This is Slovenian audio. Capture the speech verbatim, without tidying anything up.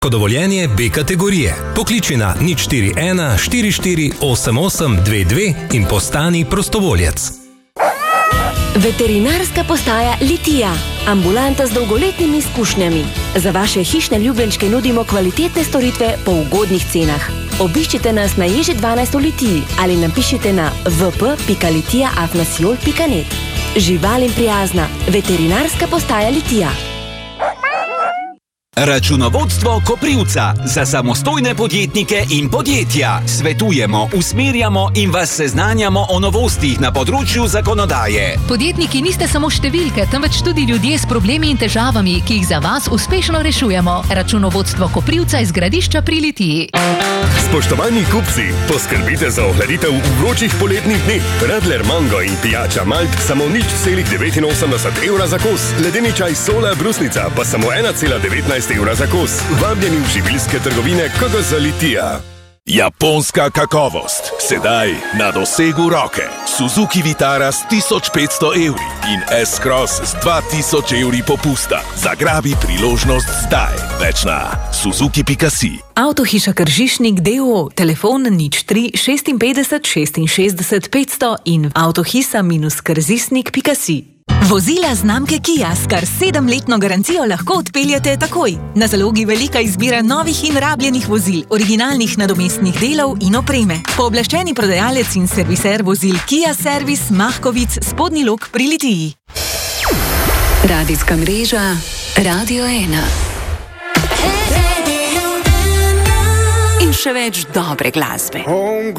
Dovoljenje B kategorije. Pokliči na nič štiri ena štiri štiri osem osem dve dve in postani prostovoljec. Veterinarska postaja Litija. Ambulanta z dolgoletnimi izkušnjami. Za vaše hišne ljubljenčke nudimo kvalitetne storitve po ugodnih cenah. Obiščite nas na Ježi dvanajst v Litiji ali napišite na v p pika litija afna siol pika net. Živalim prijazna. Veterinarska postaja Litija. Računovodstvo Koprivca za samostojne podjetnike in podjetja. Svetujemo, usmerjamo in vas seznanjamo o novostih na področju zakonodaje. Podjetniki niste samo številke, temveč tudi ljudje s problemi in težavami, ki jih za vas uspešno rešujemo. Računovodstvo Koprivca iz Gradišča pri Litiji. Spoštovani kupci, poskrbite za ohladitev v vročih poletnih dneh. Radler Mango in pijača Malt samo nič celih devetinosemdeset evra za kos. Ledeni čaj Sola Brusnica pa samo ena cela devetnajst evra za kos. Vabljeni v živilske trgovine K G Z Litija. Japonska kakovost. Sedaj na dosegu roke. Suzuki Vitara s tisoč petsto evri in S-Cross s dva tisoč evri popusta. Zagrabi priložnost zdaj. Več na suzuki pika si. Avtohiša Kržišnik d. o. Telefon nič tri šestinpetdeset šestinšestdeset petsto in avtohisa krzisnik pika si. Vozila znamke Kia s kar sedemletno garancijo lahko odpeljete takoj. Na zalogi velika izbira novih in rabljenih vozil, originalnih nadomestnih delov in opreme. Pooblaščeni prodajalec in serviser vozil Kia Servis Mahkovic, Spodnji Lok pri Litiji. Radijska mreža Radio ena. In še več dobre glasbe.